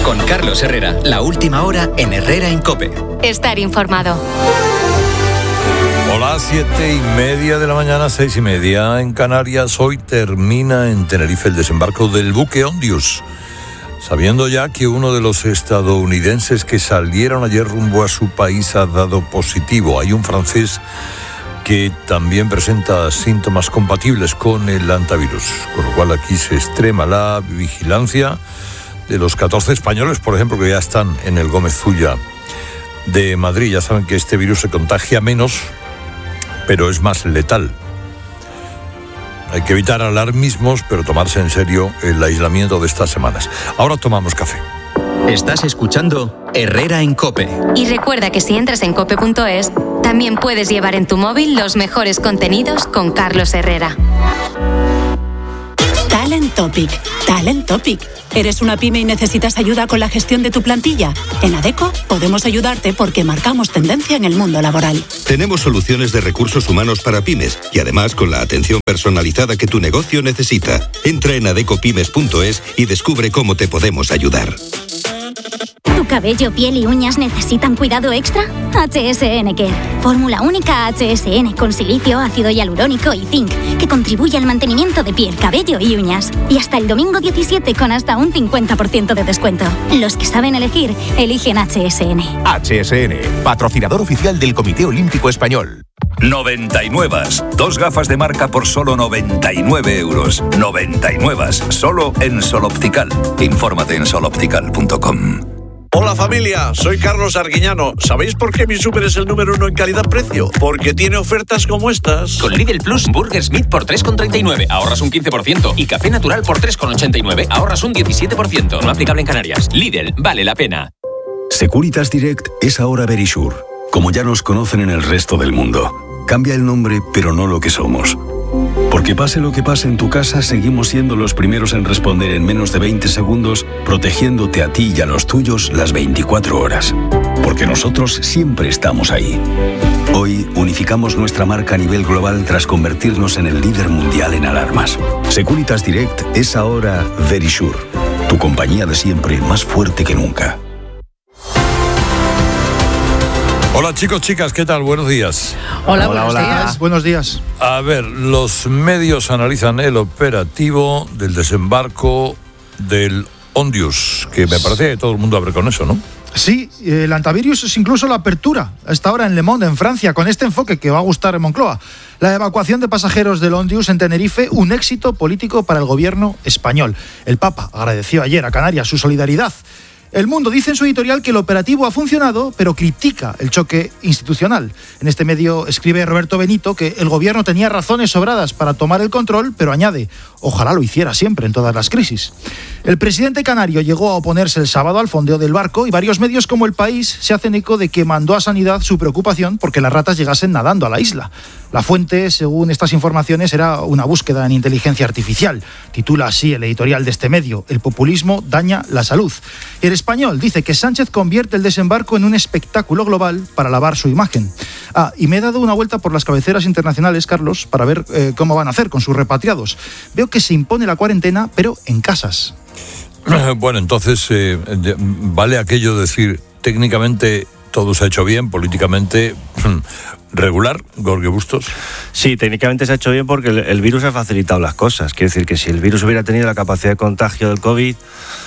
Con Carlos Herrera, la última hora en Herrera en COPE. Estar informado. Hola, 7:30 de la mañana, 6:30 en Canarias. Hoy termina en Tenerife el desembarco del buque Ondius, sabiendo ya que uno de los estadounidenses que salieron ayer rumbo a su país ha dado positivo. Hay un francés que también presenta síntomas compatibles con el hantavirus, con lo cual aquí se extrema la vigilancia de los 14 españoles, por ejemplo, que ya están en el Gómez Zulla de Madrid. Ya saben que este virus se contagia menos, pero es más letal. Hay que evitar alarmismos, pero tomarse en serio el aislamiento de estas semanas. Ahora tomamos café. Estás escuchando Herrera en COPE. Y recuerda que si entras en cope.es, también puedes llevar en tu móvil los mejores contenidos con Carlos Herrera. Talent Topic. Talent Topic. ¿Eres una pyme y necesitas ayuda con la gestión de tu plantilla? En Adecco podemos ayudarte porque marcamos tendencia en el mundo laboral. Tenemos soluciones de recursos humanos para pymes y además con la atención personalizada que tu negocio necesita. Entra en adecopymes.es y descubre cómo te podemos ayudar. ¿Tu cabello, piel y uñas necesitan cuidado extra? HSN Care. Fórmula única HSN con silicio, ácido hialurónico y zinc, que contribuye al mantenimiento de piel, cabello y uñas. Y hasta el domingo 17 con hasta un 50% de descuento. Los que saben elegir, eligen HSN. HSN, patrocinador oficial del Comité Olímpico Español. 99. 2 gafas de marca por solo 99 euros. 99. Solo en Sol Optical. Infórmate en soloptical.com. Hola familia, soy Carlos Arguiñano. ¿Sabéis por qué mi súper es el número 1 en calidad-precio? Porque tiene ofertas como estas. Con Lidl Plus, Burger Smith por 3,39, ahorras un 15%. Y café natural por 3,89, ahorras un 17%. No aplicable en Canarias. Lidl, vale la pena. Securitas Direct es ahora Verisure, como ya nos conocen en el resto del mundo. Cambia el nombre, pero no lo que somos. Porque pase lo que pase en tu casa, seguimos siendo los primeros en responder en menos de 20 segundos, protegiéndote a ti y a los tuyos las 24 horas. Porque nosotros siempre estamos ahí. Hoy unificamos nuestra marca a nivel global tras convertirnos en el líder mundial en alarmas. Securitas Direct es ahora Verisure, tu compañía de siempre más fuerte que nunca. Hola chicos, chicas, ¿qué tal? Buenos días. Hola, buenos días. Buenos días. A ver, los medios analizan el operativo del desembarco del Ondius, que me parece que todo el mundo abre con eso, ¿no? Sí, el hantavirus es incluso la apertura, a esta hora en Le Monde, en Francia, con este enfoque que va a gustar en Moncloa. La evacuación de pasajeros del Ondius en Tenerife, un éxito político para el gobierno español. El Papa agradeció ayer a Canarias su solidaridad. El Mundo dice en su editorial que el operativo ha funcionado, pero critica el choque institucional. En este medio escribe Roberto Benito que el gobierno tenía razones sobradas para tomar el control, pero añade, ojalá lo hiciera siempre en todas las crisis. El presidente canario llegó a oponerse el sábado al fondeo del barco y varios medios como El País se hacen eco de que mandó a Sanidad su preocupación porque las ratas llegasen nadando a la isla. La fuente, según estas informaciones, era una búsqueda en inteligencia artificial. Titula así el editorial de este medio, El populismo daña la salud. El Español dice que Sánchez convierte el desembarco en un espectáculo global para lavar su imagen. Y me he dado una vuelta por las cabeceras internacionales, Carlos, para ver cómo van a hacer con sus repatriados. Veo que se impone la cuarentena, pero en casas. Bueno, entonces, vale aquello de decir, técnicamente todo se ha hecho bien, políticamente regular, Jorge Bustos. Sí, técnicamente se ha hecho bien porque el virus ha facilitado las cosas. Quiere decir que si el virus hubiera tenido la capacidad de contagio del COVID,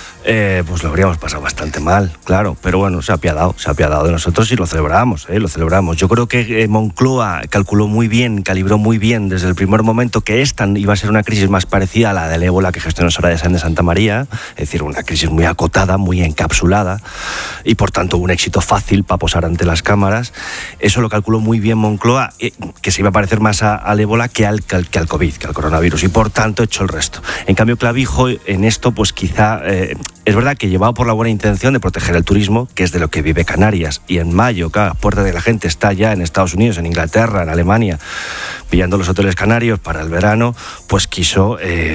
pues lo habríamos pasado bastante mal, claro, pero bueno, se ha apiadado de nosotros y lo celebramos. Yo creo que Moncloa calibró muy bien desde el primer momento que esta iba a ser una crisis más parecida a la del ébola que gestionó Soraya Sáenz de Santa María, es decir, una crisis muy acotada, muy encapsulada y por tanto un éxito fácil para posar ante las cámaras. Eso lo calculó muy bien Moncloa, que se iba a parecer más al ébola que al COVID, que al coronavirus, y por tanto echó el resto. En cambio, Clavijo en esto pues quizá... Es verdad que llevado por la buena intención de proteger el turismo, que es de lo que vive Canarias, y en mayo, cada puerta de la gente está ya en Estados Unidos, en Inglaterra, en Alemania, pillando los hoteles canarios para el verano, pues quiso,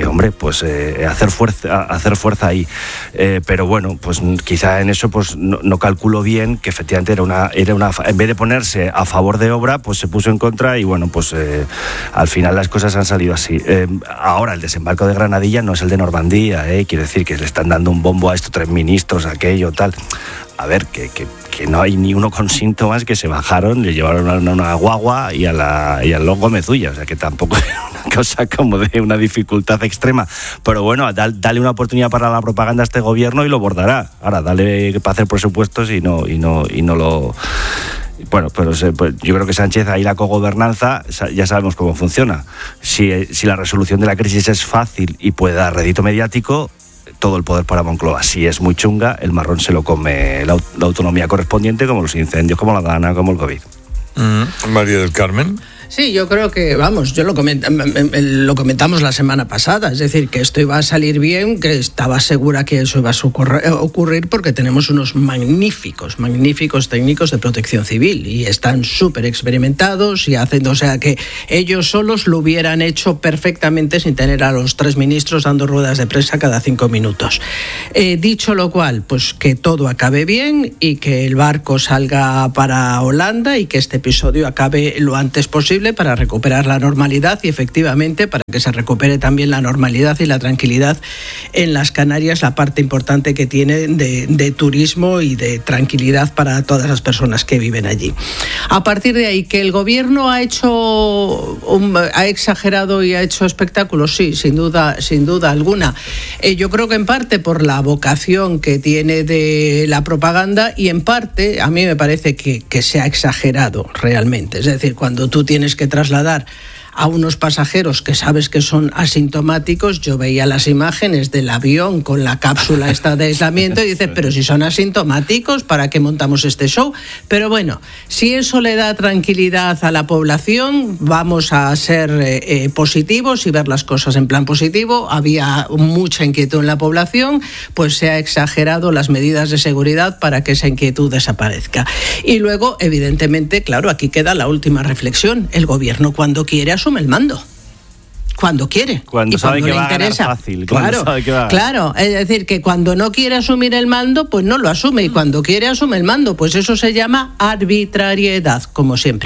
hacer fuerza ahí. Pero bueno, pues quizá en eso pues no calculó bien que efectivamente era una en vez de ponerse a favor de obra, pues se puso en contra y bueno, pues al final las cosas han salido así. Ahora el desembarco de Granadilla no es el de Normandía, quiero decir que le están dando un bombo buah, estos 3 ministros, aquello, tal. A ver, que no hay ni uno con síntomas, que se bajaron, le llevaron a una guagua y al Longo Mezulla, o sea que tampoco es una cosa como de una dificultad extrema, pero bueno, dale una oportunidad para la propaganda a este gobierno y lo bordará. Ahora, dale para hacer presupuestos y no lo... Bueno, pero pues yo creo que Sánchez, ahí la cogobernanza, ya sabemos cómo funciona. Si la resolución de la crisis es fácil y puede dar rédito mediático, todo el poder para Moncloa. Si es muy chunga, el marrón se lo come la autonomía correspondiente, como los incendios, como la Dana, como el COVID. María del Carmen. Sí, yo creo que, vamos, lo comentamos la semana pasada, es decir, que esto iba a salir bien, que estaba segura que eso iba a ocurrir porque tenemos unos magníficos técnicos de protección civil y están súper experimentados y hacen, o sea, que ellos solos lo hubieran hecho perfectamente sin tener a los 3 ministros dando ruedas de prensa cada 5 minutos. Dicho lo cual, pues que todo acabe bien y que el barco salga para Holanda y que este episodio acabe lo antes posible para recuperar la normalidad y efectivamente para que se recupere también la normalidad y la tranquilidad en las Canarias, la parte importante que tiene de turismo y de tranquilidad para todas las personas que viven allí. A partir de ahí, que el gobierno ha exagerado y ha hecho espectáculos, sí, sin duda alguna. Yo creo que en parte por la vocación que tiene de la propaganda y en parte a mí me parece que se ha exagerado realmente. Es decir, cuando tú tienes que trasladar a unos pasajeros que sabes que son asintomáticos, yo veía las imágenes del avión con la cápsula esta de aislamiento y dices, pero si son asintomáticos, ¿para qué montamos este show? Pero bueno, si eso le da tranquilidad a la población, vamos a ser positivos y ver las cosas en plan positivo. Había mucha inquietud en la población, pues se ha exagerado las medidas de seguridad para que esa inquietud desaparezca. Y luego, evidentemente, claro, aquí queda la última reflexión. El gobierno, cuando quiere, asume el mando. Cuando quiere. Cuando y sabe cuando que le va interesa. A ganar fácil. Claro, es decir, que cuando no quiere asumir el mando, pues no lo asume. Y cuando quiere asume el mando, pues eso se llama arbitrariedad, como siempre.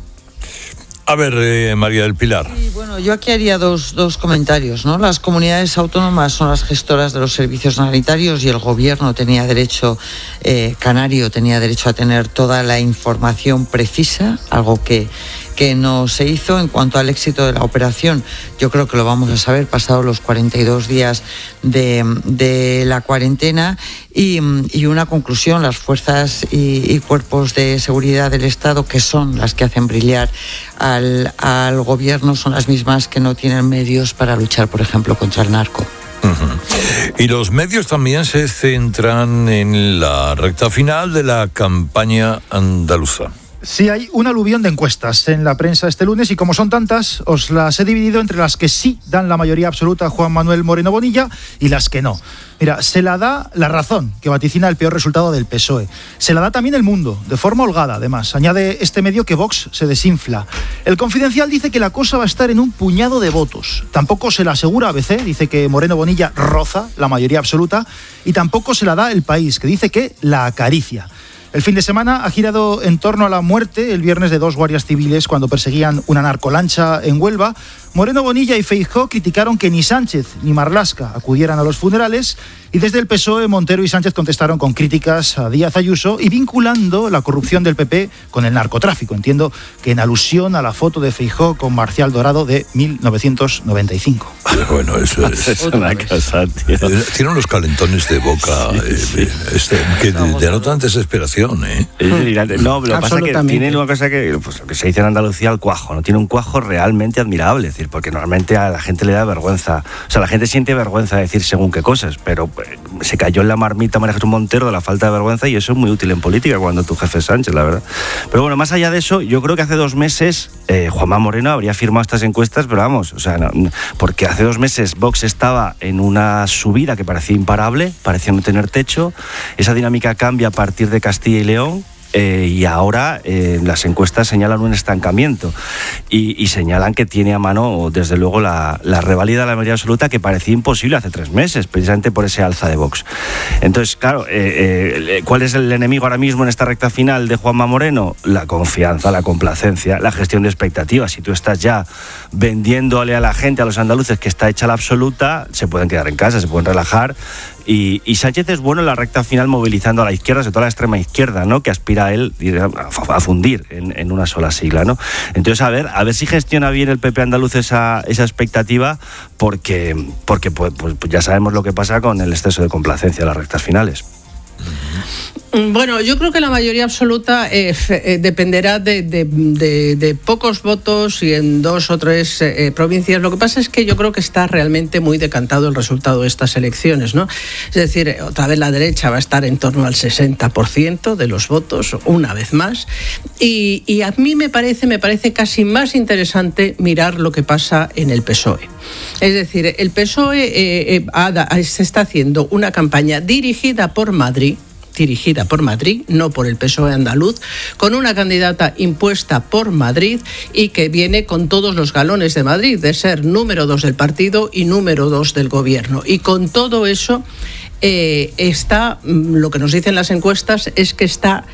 A ver, María del Pilar. Sí, bueno, yo aquí haría dos comentarios, ¿no? Las comunidades autónomas son las gestoras de los servicios sanitarios y el gobierno tenía derecho, canario tenía derecho a tener toda la información precisa, algo que no se hizo. En cuanto al éxito de la operación, yo creo que lo vamos a saber pasados los 42 días de la cuarentena. Y una conclusión, las fuerzas y cuerpos de seguridad del Estado, que son las que hacen brillar al gobierno, son las mismas que no tienen medios para luchar, por ejemplo, contra el narco. Y los medios también se centran en la recta final de la campaña andaluza. Sí, hay un aluvión de encuestas en la prensa este lunes y como son tantas, os las he dividido entre las que sí dan la mayoría absoluta a Juan Manuel Moreno Bonilla y las que no. Mira, se la da La Razón, que vaticina el peor resultado del PSOE. Se la da también El Mundo, de forma holgada, además. Añade este medio que Vox se desinfla. El Confidencial dice que la cosa va a estar en un puñado de votos. Tampoco se la asegura ABC, dice que Moreno Bonilla roza la mayoría absoluta. Y tampoco se la da El País, que dice que la acaricia. El fin de semana ha girado en torno a la muerte el viernes de 2 guardias civiles cuando perseguían una narcolancha en Huelva. Moreno Bonilla y Feijóo criticaron que ni Sánchez ni Marlaska acudieran a los funerales y desde el PSOE Montero y Sánchez contestaron con críticas a Díaz Ayuso y vinculando la corrupción del PP con el narcotráfico. Entiendo que en alusión a la foto de Feijóo con Marcial Dorado de 1995. Bueno, eso es una cosa, tío. Tiene unos calentones de boca que denotan desesperación, ¿eh? No, lo que pasa es que tiene una cosa que, pues, lo que se dice en Andalucía, el cuajo, ¿no? Tiene un cuajo realmente admirable, es decir, porque normalmente a la gente le da vergüenza, o sea, la gente siente vergüenza de decir según qué cosas, pero se cayó en la marmita María Jesús Montero de la falta de vergüenza y eso es muy útil en política cuando tu jefe es Sánchez, la verdad. Pero bueno, más allá de eso, yo creo que hace 2 meses Juanma Moreno habría firmado estas encuestas, pero vamos, o sea, no, porque hace 2 meses Vox estaba en una subida que parecía imparable, parecía no tener techo, esa dinámica cambia a partir de Castilla y León. Y ahora las encuestas señalan un estancamiento y señalan que tiene a mano, desde luego, la reválida de la mayoría absoluta que parecía imposible hace 3 meses, precisamente por ese alza de Vox. Entonces, claro, ¿cuál es el enemigo ahora mismo en esta recta final de Juanma Moreno? La confianza, la complacencia, la gestión de expectativas. Si tú estás ya vendiéndole a la gente, a los andaluces, que está hecha la absoluta, se pueden quedar en casa, se pueden relajar Y Sánchez es bueno en la recta final movilizando a la izquierda, sobre todo a la extrema izquierda, ¿no? Que aspira a él a fundir en una sola sigla, ¿no? Entonces, a ver si gestiona bien el PP andaluz esa expectativa, porque pues ya sabemos lo que pasa con el exceso de complacencia en las rectas finales. Bueno, yo creo que la mayoría absoluta dependerá de pocos votos y en 2 o 3 provincias. Lo que pasa es que yo creo que está realmente muy decantado el resultado de estas elecciones, ¿no? Es decir, otra vez la derecha va a estar en torno al 60% de los votos, una vez más. Y a mí me parece casi más interesante mirar lo que pasa en el PSOE. Es decir, el PSOE se está haciendo una campaña dirigida por Madrid, no por el PSOE andaluz, con una candidata impuesta por Madrid y que viene con todos los galones de Madrid, de ser número 2 del partido y número 2 del gobierno. Y con todo eso, lo que nos dicen las encuestas es que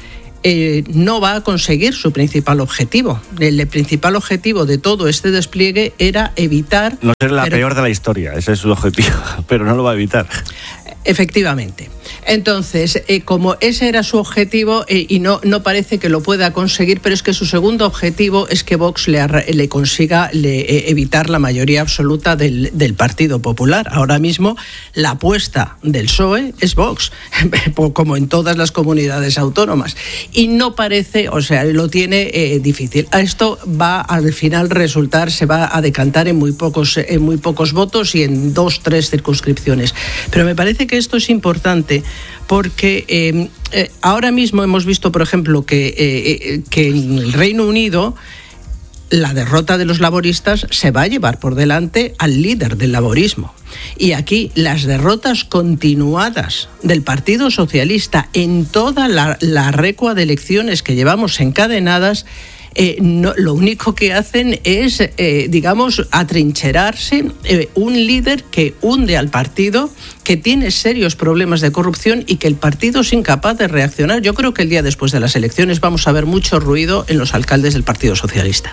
no va a conseguir su principal objetivo. El principal objetivo de todo este despliegue era evitar... No ser la peor de la historia, ese es su objetivo, pero no lo va a evitar. Efectivamente. Entonces, como ese era su objetivo y no parece que lo pueda conseguir, pero es que su segundo objetivo es que Vox le consiga evitar la mayoría absoluta del Partido Popular. Ahora mismo la apuesta del PSOE es Vox, como en todas las comunidades autónomas. Y no parece, lo tiene difícil. Esto va al final se va a decantar en muy pocos votos y en 2 o 3 circunscripciones. Pero me parece que esto es importante porque ahora mismo hemos visto, por ejemplo, que en el Reino Unido la derrota de los laboristas se va a llevar por delante al líder del laborismo. Y aquí las derrotas continuadas del Partido Socialista en toda la recua de elecciones que llevamos encadenadas, lo único que hacen es, atrincherarse un líder que hunde al partido, que tiene serios problemas de corrupción y que el partido es incapaz de reaccionar. Yo creo que el día después de las elecciones vamos a ver mucho ruido en los alcaldes del Partido Socialista.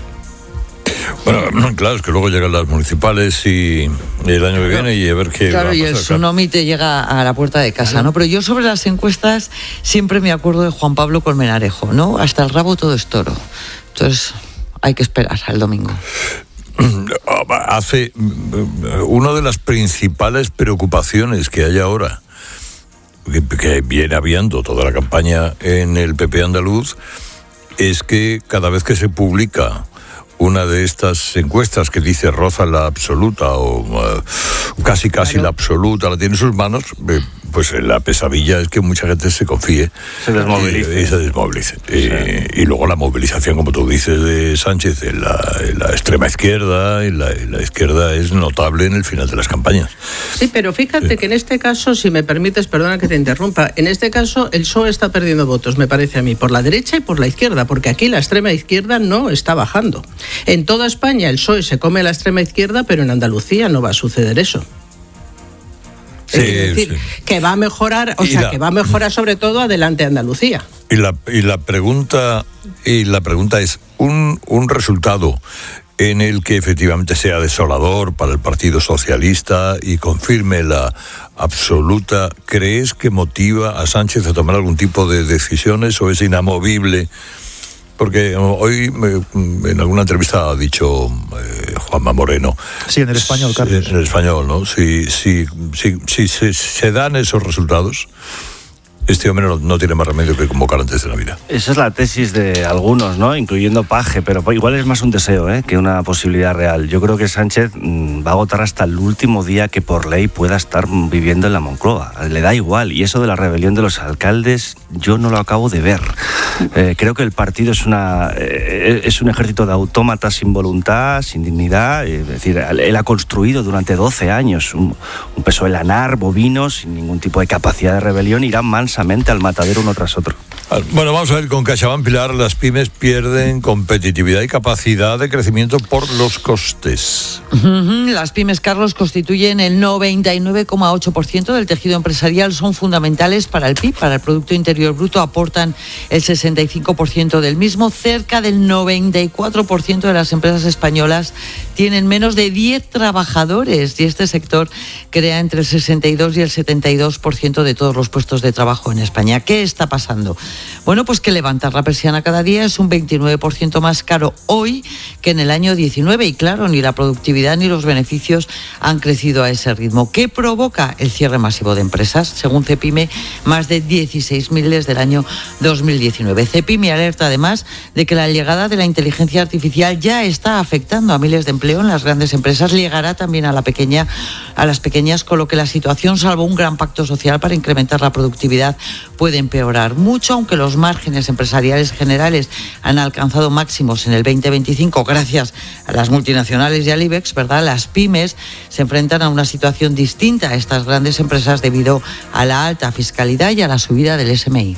Bueno, claro, es que luego llegan las municipales y el año que viene y a ver qué va a pasar. Claro, y el tsunami te llega a la puerta de casa, ¿no? Pero yo sobre las encuestas siempre me acuerdo de Juan Pablo Colmenarejo, ¿no? Hasta el rabo todo es toro. Entonces hay que esperar al domingo. Una de las principales preocupaciones que hay ahora, que viene habiendo toda la campaña en el PP andaluz, es que cada vez que se publica una de estas encuestas que dice roza la absoluta o casi la absoluta, la tiene en sus manos, pues la pesadilla es que mucha gente se confíe, se desmovilice. Y luego la movilización, como tú dices, de Sánchez en la extrema izquierda, y la izquierda es notable en el final de las campañas. Sí, pero fíjate que en este caso, si me permites, perdona que te interrumpa, en este caso el PSOE está perdiendo votos, me parece a mí, por la derecha y por la izquierda, porque aquí la extrema izquierda no está bajando. En toda España el PSOE se come la extrema izquierda, pero en Andalucía no va a suceder eso. Sí, es decir, que va a mejorar, que va a mejorar sobre todo adelante Andalucía. Y la pregunta es un resultado en el que efectivamente sea desolador para el Partido Socialista y confirme la absoluta. ¿Crees que motiva a Sánchez a tomar algún tipo de decisiones o es inamovible? Porque hoy en alguna entrevista ha dicho Juanma Moreno. Sí, en el Español, Carlos. En el Español, ¿no? Si se dan esos resultados, este hombre no tiene más remedio que convocar antes de Navidad. Esa es la tesis de algunos, ¿no? Incluyendo Paje, pero igual es más un deseo, que una posibilidad real. Yo creo que Sánchez va a agotar hasta el último día que por ley pueda estar viviendo en la Moncloa. Le da igual. Y eso de la rebelión de los alcaldes, yo no lo acabo de ver. Creo que el partido es un ejército de autómatas sin voluntad, sin dignidad. Es decir, él ha construido durante 12 años un PSOE lanar, bovino, sin ningún tipo de capacidad de rebelión, irán mansamente al matadero uno tras otro. Bueno, vamos a ver con CaixaBank, Pilar. Las pymes pierden competitividad y capacidad de crecimiento por los costes. Las pymes, Carlos, constituyen el 99,8% del tejido empresarial, son fundamentales para el PIB, para el Producto Interior Bruto, aportan el 65% del mismo. Cerca del 94% de las empresas españolas tienen menos de 10 trabajadores y este sector crea entre el 62 y el 72% de todos los puestos de trabajo en España. ¿Qué está pasando? Bueno, pues que levantar la persiana cada día es un 29% más caro hoy que en el año 19 y claro, ni la productividad ni los beneficios han crecido a ese ritmo. ¿Qué provoca el cierre masivo de empresas? Según Cepime, más de 16.000 desde el año 2019. Cepime alerta además de que la llegada de la inteligencia artificial ya está afectando a miles de empleo en las grandes empresas, llegará también a las pequeñas, con lo que la situación, salvo un gran pacto social para incrementar la productividad, puede empeorar mucho, aunque los márgenes empresariales generales han alcanzado máximos en el 2025 gracias a las multinacionales y al IBEX, ¿verdad? Las pymes se enfrentan a una situación distinta a estas grandes empresas debido a la alta fiscalidad y a la subida del SMI.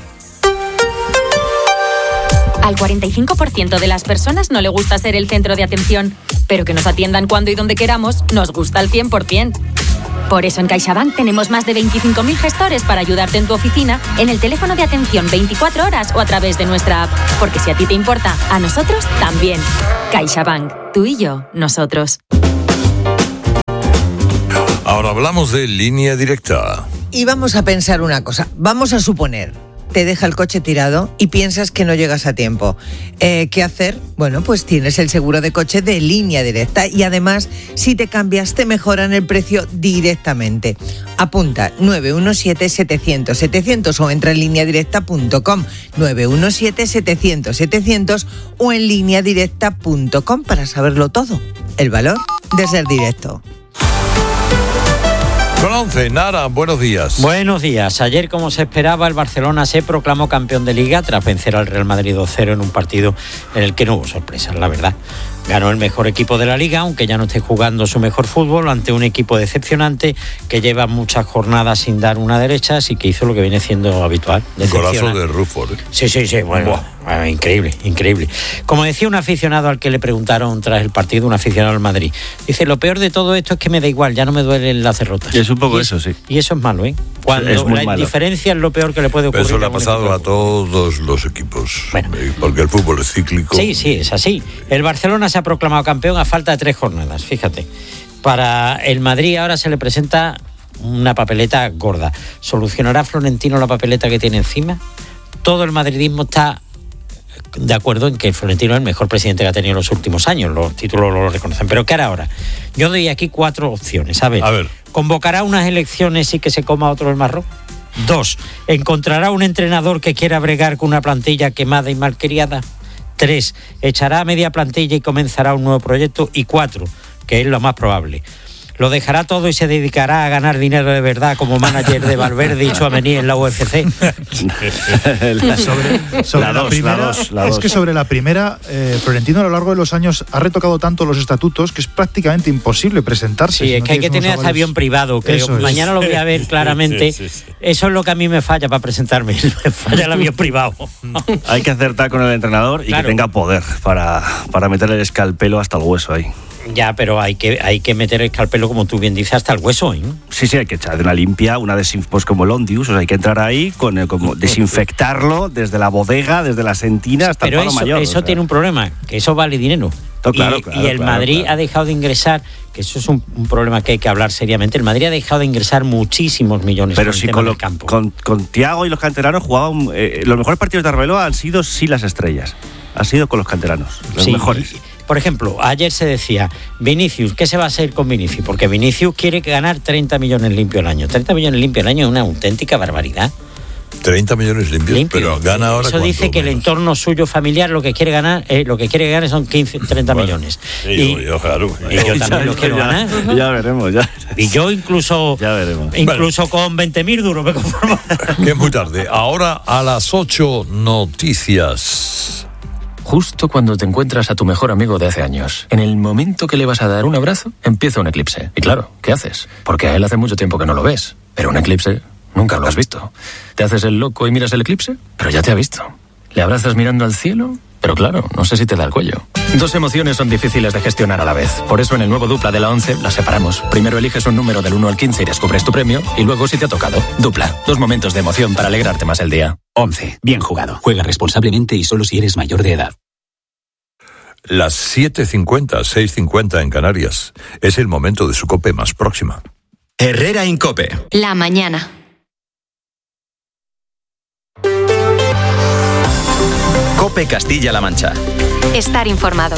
Al 45% de las personas no le gusta ser el centro de atención, pero que nos atiendan cuando y donde queramos nos gusta al 100%. Por eso en CaixaBank tenemos más de 25.000 gestores para ayudarte en tu oficina, en el teléfono de atención 24 horas o a través de nuestra app. Porque si a ti te importa, a nosotros también. CaixaBank, tú y yo, nosotros. Ahora hablamos de Línea Directa. Y vamos a pensar una cosa. Vamos a suponer, te deja el coche tirado y piensas que no llegas a tiempo. ¿Qué hacer? Bueno, pues tienes el seguro de coche de Línea Directa y además, si te cambias, te mejoran el precio directamente. Apunta 917-700-700 o entra en lineadirecta.com, 917-700-700 o en lineadirecta.com para saberlo todo. El valor de ser directo. Con 11, Nara, buenos días. Buenos días. Ayer, como se esperaba, el Barcelona se proclamó campeón de Liga tras vencer al Real Madrid 2-0 en un partido en el que no hubo sorpresas, la verdad. Ganó el mejor equipo de la Liga, aunque ya no esté jugando su mejor fútbol, ante un equipo decepcionante que lleva muchas jornadas sin dar una derecha, así que hizo lo que viene siendo habitual. Golazo de Rufo. Sí, bueno, increíble. Como decía un aficionado al que le preguntaron tras el partido, un aficionado al Madrid, dice, lo peor de todo esto es que me da igual, ya no me duelen las derrotas. Y es un poco eso, sí. Y eso es malo, ¿eh? Cuando es muy la indiferencia es lo peor que le puede ocurrir. Pero eso le ha pasado a todos los equipos, porque el fútbol es cíclico. Sí, es así. El Barcelona se ha proclamado campeón a falta de 3 jornadas, fíjate. Para el Madrid ahora se le presenta una papeleta gorda. ¿Solucionará Florentino la papeleta que tiene encima? Todo el madridismo está de acuerdo en que Florentino es el mejor presidente que ha tenido en los últimos años, los títulos lo reconocen. Pero ¿qué hará ahora? Yo doy aquí 4 opciones. A ver. ¿Convocará unas elecciones y que se coma otro el marrón? 2. ¿Encontrará un entrenador que quiera bregar con una plantilla quemada y malcriada? 3. ¿Echará a media plantilla y comenzará un nuevo proyecto? Y 4, que es lo más probable, ¿lo dejará todo y se dedicará a ganar dinero de verdad como manager de Valverde y Tchouaméni en la UFC? Sobre la primera, es que sobre la primera, Florentino a lo largo de los años ha retocado tanto los estatutos que es prácticamente imposible presentarse. Sí, es que hay que tener hasta avión privado, creo. Mañana lo voy a ver claramente. Sí. Eso es lo que a mí me falla para presentarme. Me falla el avión privado. Hay que acertar con el entrenador y que tenga poder para meter el escalpelo hasta el hueso ahí. Ya, pero hay que meter el escalpelo, como tú bien dices, hasta el hueso, ¿eh? Sí, hay que echar de una limpia, pues como el Ondius, o sea, hay que entrar ahí, como desinfectarlo desde la bodega, desde la sentina hasta el palo mayor. Pero eso tiene un problema, que eso vale dinero. Claro, y el Madrid ha dejado de ingresar, que eso es un problema que hay que hablar seriamente. El Madrid ha dejado de ingresar muchísimos millones. Pero si con Thiago y los canteranos jugaban, los mejores partidos de Arbeloa han sido las estrellas. Ha sido con los canteranos, los mejores. Por ejemplo, ayer se decía, Vinicius, ¿qué se va a hacer con Vinicius? Porque Vinicius quiere ganar 30 millones limpios al año. 30 millones limpios al año es una auténtica barbaridad. 30 millones limpios, pero gana ahora. Eso dice que el entorno suyo familiar lo que quiere ganar son 30 millones. Sí, y yo también lo quiero ganar. Ya veremos. Y yo incluso con 20.000 duros me conformo. Que es muy tarde. Ahora a las 8 noticias. Justo cuando te encuentras a tu mejor amigo de hace años, en el momento que le vas a dar un abrazo, empieza un eclipse. Y claro, ¿qué haces? Porque a él hace mucho tiempo que no lo ves. Pero un eclipse Nunca lo has visto. ¿Te haces el loco y miras el eclipse? Pero ya te ha visto. ¿Le abrazas mirando al cielo? Pero claro, no sé si te da el cuello. Dos emociones son difíciles de gestionar a la vez. Por eso en el nuevo Dupla de la 11 las separamos. Primero eliges un número del 1 al 15 y descubres tu premio. Y luego si te ha tocado. Dupla. 2 momentos de emoción para alegrarte más el día. 11. Bien jugado. Juega responsablemente y solo si eres mayor de edad. Las 7:50, 6:50 en Canarias. Es el momento de su COPE más próxima. Herrera Incope. La mañana. COPE Castilla-La Mancha. Estar informado.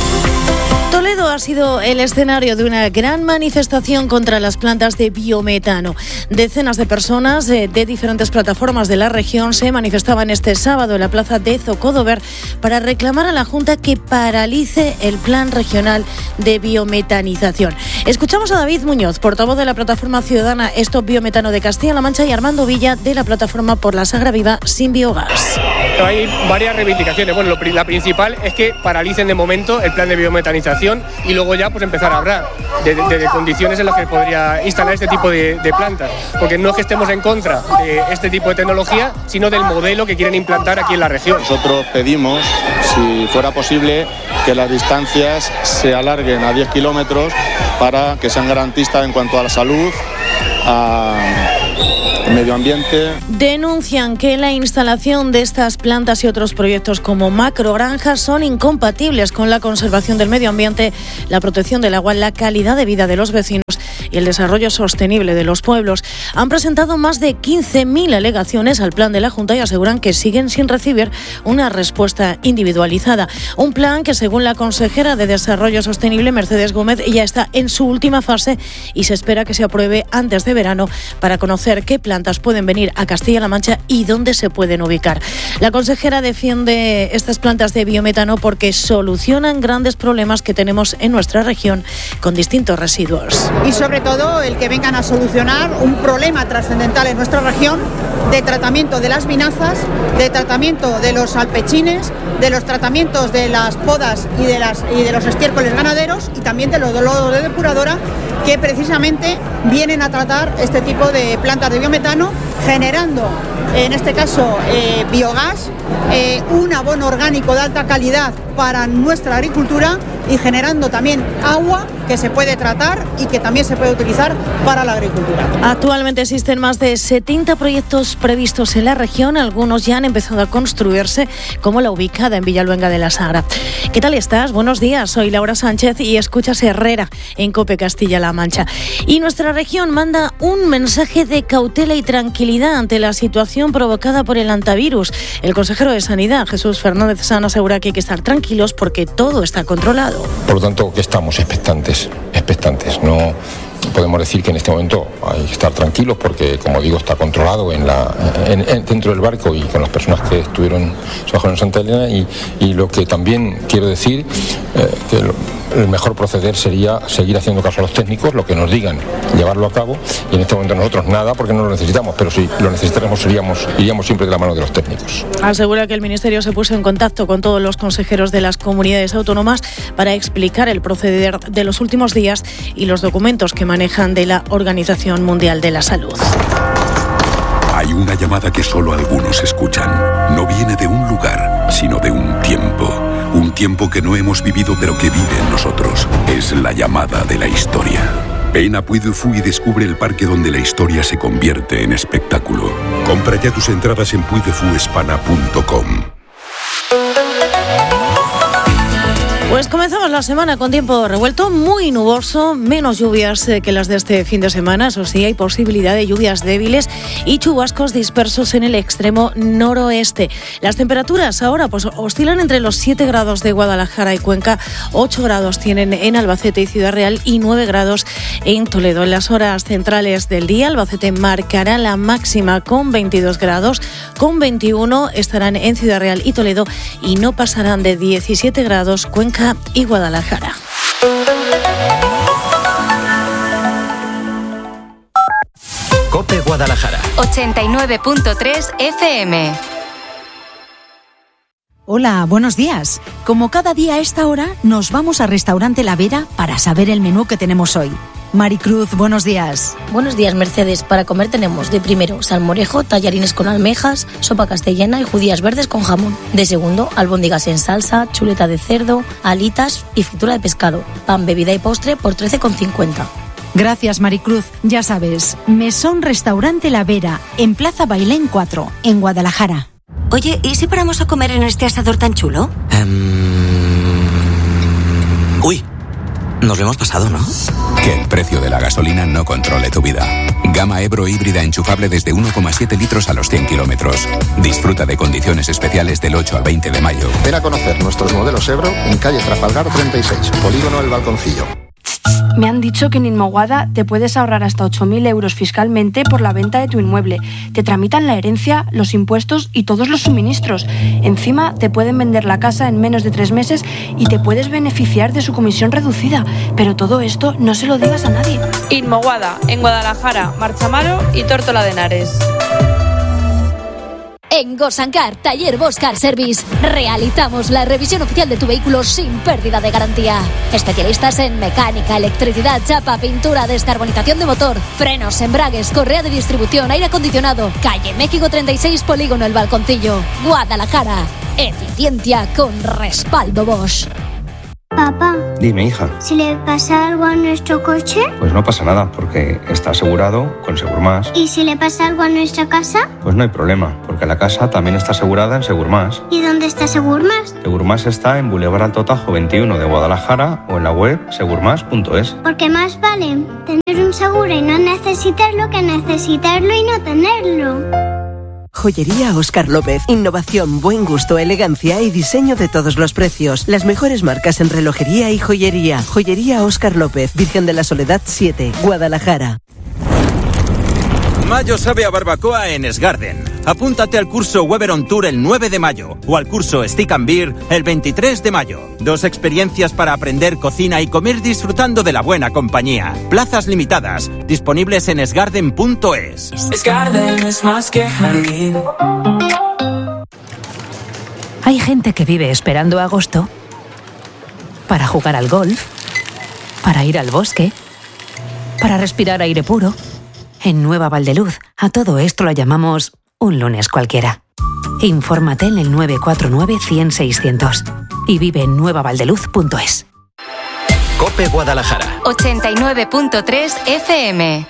Toledo ha sido el escenario de una gran manifestación contra las plantas de biometano. Decenas de personas de diferentes plataformas de la región se manifestaban este sábado en la plaza de Zocodover para reclamar a la Junta que paralice el plan regional de biometanización. Escuchamos a David Muñoz, portavoz de la plataforma ciudadana Stop Biometano de Castilla-La Mancha, y Armando Villa, de la plataforma por la Sagra Viva sin biogás. Hay varias reivindicaciones. Bueno, la principal es que paralicen de momento el plan de biometanización y luego ya pues empezar a hablar de condiciones en las que podría instalar este tipo de plantas, porque no es que estemos en contra de este tipo de tecnología, sino del modelo que quieren implantar aquí en la región. Nosotros pedimos, si fuera posible, que las distancias se alarguen a 10 kilómetros para que sean garantistas en cuanto a la salud, a medio ambiente. Denuncian que la instalación de estas plantas y otros proyectos como macrogranjas son incompatibles con la conservación del medio ambiente, la protección del agua, la calidad de vida de los vecinos y el desarrollo sostenible de los pueblos. Han presentado más de 15.000 alegaciones al plan de la Junta y aseguran que siguen sin recibir una respuesta individualizada. Un plan que, según la consejera de Desarrollo Sostenible, Mercedes Gómez, ya está en su última fase y se espera que se apruebe antes de verano para conocer qué plantas pueden venir a Castilla-La Mancha y dónde se pueden ubicar. La consejera defiende estas plantas de biometano porque solucionan grandes problemas que tenemos en nuestra región con distintos residuos. Y sobre todo el que vengan a solucionar un problema trascendental en nuestra región de tratamiento de las vinazas, de tratamiento de los alpechines, de los tratamientos de las podas y de los estiércoles ganaderos y también de los lodos de depuradora, que precisamente vienen a tratar este tipo de plantas de biometano, generando en este caso biogás, un abono orgánico de alta calidad para nuestra agricultura y generando también agua que se puede tratar y que también se puede utilizar para la agricultura. Actualmente existen más de 70 proyectos previstos en la región, algunos ya han empezado a construirse, como la ubicada en Villaluenga de la Sagra. ¿Qué tal estás? Buenos días, soy Laura Sánchez y escuchas Herrera en COPE Castilla-La Mancha. Y nuestra región manda un mensaje de cautela y tranquilidad ante la situación provocada por el hantavirus. El consejero de Sanidad, Jesús Fernández San, asegura que hay que estar tranquilos porque todo está controlado. Por lo tanto, que estamos expectantes. No podemos decir que en este momento hay que estar tranquilos porque, como digo, está controlado dentro del barco y con las personas que estuvieron bajo en Santa Elena, y lo que también quiero decir, que el mejor proceder sería seguir haciendo caso a los técnicos, lo que nos digan, llevarlo a cabo, y en este momento nosotros nada porque no lo necesitamos, pero si lo necesitáramos iríamos siempre de la mano de los técnicos. Asegura que el Ministerio se puso en contacto con todos los consejeros de las comunidades autónomas para explicar el proceder de los últimos días y los documentos que manejan de la Organización Mundial de la Salud. Hay una llamada que solo algunos escuchan. No viene de un lugar, sino de un tiempo. Un tiempo que no hemos vivido pero que vive en nosotros. Es la llamada de la historia. Ven a Puy du Fou y descubre el parque donde la historia se convierte en espectáculo. Compra ya tus entradas en puydefouespana.com. Pues comenzamos la semana con tiempo revuelto, muy nuboso, menos lluvias que las de este fin de semana. Eso sí, hay posibilidad de lluvias débiles y chubascos dispersos en el extremo noroeste. Las temperaturas ahora pues oscilan entre los 7 grados de Guadalajara y Cuenca, 8 grados tienen en Albacete y Ciudad Real y 9 grados en Toledo. En las horas centrales del día, Albacete marcará la máxima con 22 grados, con 21 estarán en Ciudad Real y Toledo y no pasarán de 17 grados Cuenca y Guadalajara. COPE Guadalajara 89.3 FM. Hola, buenos días. Como cada día a esta hora, nos vamos a Restaurante La Vera para saber el menú que tenemos hoy. Maricruz, buenos días. Buenos días, Mercedes. Para comer tenemos de primero salmorejo, tallarines con almejas, sopa castellana y judías verdes con jamón. De segundo, albóndigas en salsa, chuleta de cerdo, alitas y fritura de pescado. Pan, bebida y postre por 13,50. Gracias, Maricruz. Ya sabes, Mesón Restaurante La Vera, en Plaza Bailén 4, en Guadalajara. Oye, ¿y si paramos a comer en este asador tan chulo? Uy, nos lo hemos pasado, ¿no? Que el precio de la gasolina no controle tu vida. Gama Ebro híbrida enchufable desde 1,7 litros a los 100 kilómetros. Disfruta de condiciones especiales del 8 al 20 de mayo. Ven a conocer nuestros modelos Ebro en calle Trafalgar 36, Polígono El Balconcillo. Me han dicho que en Inmoguada te puedes ahorrar hasta 8.000 euros fiscalmente por la venta de tu inmueble. Te tramitan la herencia, los impuestos y todos los suministros. Encima te pueden vender la casa en menos de 3 meses y te puedes beneficiar de su comisión reducida. Pero todo esto no se lo digas a nadie. Inmoguada, en Guadalajara, Marchamaro y Tórtola de Henares. En Gosancar, Taller Bosch Car Service, realizamos la revisión oficial de tu vehículo sin pérdida de garantía. Especialistas en mecánica, electricidad, chapa, pintura, descarbonización de motor, frenos, embragues, correa de distribución, aire acondicionado. Calle México 36, Polígono El Balconcillo, Guadalajara. Eficiencia con respaldo Bosch. Papá. Dime, hija. ¿Si le pasa algo a nuestro coche? Pues no pasa nada, porque está asegurado con Segurmás. ¿Y si le pasa algo a nuestra casa? Pues no hay problema, porque la casa también está asegurada en Segurmás. ¿Y dónde está Segurmás? Segurmás está en Boulevard Alto Tajo 21 de Guadalajara o en la web segurmás.es. Porque más vale tener un seguro y no necesitarlo que necesitarlo y no tenerlo. Joyería Óscar López. Innovación, buen gusto, elegancia y diseño de todos los precios. Las mejores marcas en relojería y joyería. Joyería Óscar López, Virgen de la Soledad 7, Guadalajara. Mayo sabe a barbacoa en Esgarden. Apúntate al curso Weber on Tour el 9 de mayo o al curso Stick and Beer el 23 de mayo. 2 experiencias para aprender cocina y comer disfrutando de la buena compañía. Plazas limitadas, disponibles en esgarden.es. Esgarden es más que jardín. Hay gente que vive esperando agosto para jugar al golf, para ir al bosque, para respirar aire puro. En Nueva Valdeluz, a todo esto lo llamamos un lunes cualquiera. Infórmate en el 949-100-600 y vive en nuevavaldeluz.es. COPE Guadalajara. 89.3 FM.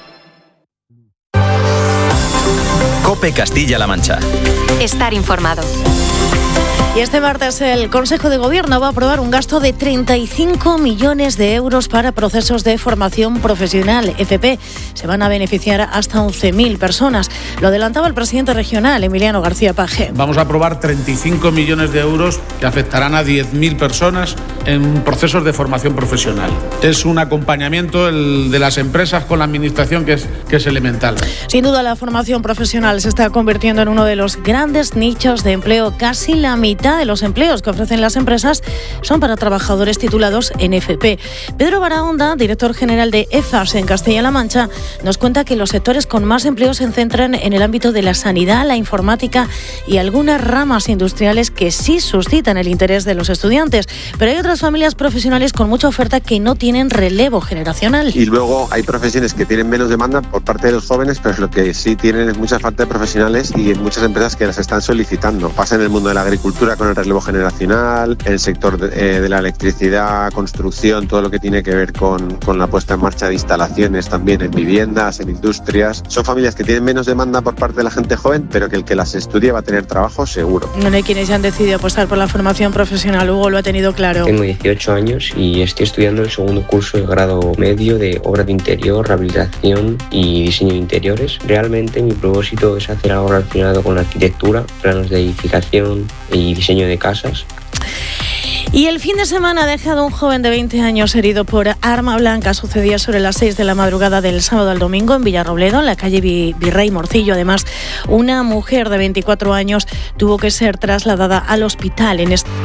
COPE Castilla-La Mancha. Estar informado. Y este martes el Consejo de Gobierno va a aprobar un gasto de 35 millones de euros para procesos de formación profesional, FP. Se van a beneficiar hasta 11.000 personas. Lo adelantaba el presidente regional, Emiliano García Paje. Vamos a aprobar 35 millones de euros que afectarán a 10.000 personas en procesos de formación profesional. Es un acompañamiento de las empresas con la administración que es elemental. Sin duda, la formación profesional se está convirtiendo en uno de los grandes nichos de empleo. Casi la mitad de los empleos que ofrecen las empresas son para trabajadores titulados en FP. Pedro Barahonda, director general de EFAS en Castilla-La Mancha, nos cuenta que los sectores con más empleo se centran en el ámbito de la sanidad, la informática y algunas ramas industriales que sí suscitan el interés de los estudiantes. Pero hay otras familias profesionales con mucha oferta que no tienen relevo generacional. Y luego hay profesiones que tienen menos demanda por parte de los jóvenes, pero lo que sí tienen es mucha falta de profesionales y muchas empresas que las están solicitando. Pasa en el mundo de la agricultura con el relevo generacional, en el sector de la electricidad, construcción, todo lo que tiene que ver con la puesta en marcha de instalaciones también en viviendas, en industrias. Son familias que tienen menos demanda por parte de la gente joven, pero que el que las estudie va a tener trabajo seguro. Bueno, hay quienes ya han decidido apostar por la formación profesional. Hugo lo ha tenido claro. Tengo 18 años y estoy estudiando el segundo curso de grado medio de obra de interior, rehabilitación y diseño de interiores. Realmente mi propósito es hacer algo relacionado con la arquitectura, planos de edificación y diseño de casas. Y el fin de semana ha dejado un joven de 20 años herido por arma blanca. Sucedía sobre las 6 de la madrugada del sábado al domingo en Villarrobledo, en la calle Virrey Morcillo. Además, una mujer de 24 años tuvo que ser trasladada al hospital en este...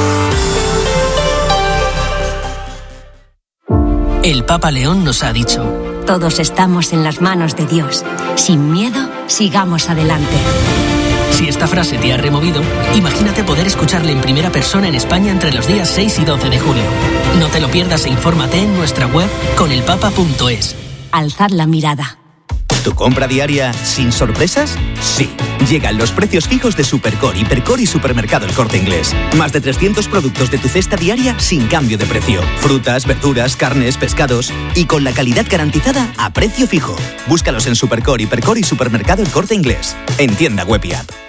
El Papa León nos ha dicho: todos estamos en las manos de Dios. Sin miedo, sigamos adelante. Si esta frase te ha removido, imagínate poder escucharle en primera persona en España entre los días 6 y 12 de julio. No te lo pierdas e infórmate en nuestra web conelpapa.es. Alzad la mirada. ¿Tu compra diaria sin sorpresas? Sí. Llegan los precios fijos de Supercore, Hipercore y Supermercado El Corte Inglés. Más de 300 productos de tu cesta diaria sin cambio de precio. Frutas, verduras, carnes, pescados y con la calidad garantizada a precio fijo. Búscalos en Supercore, Hipercore y Supermercado El Corte Inglés. En tienda web y app.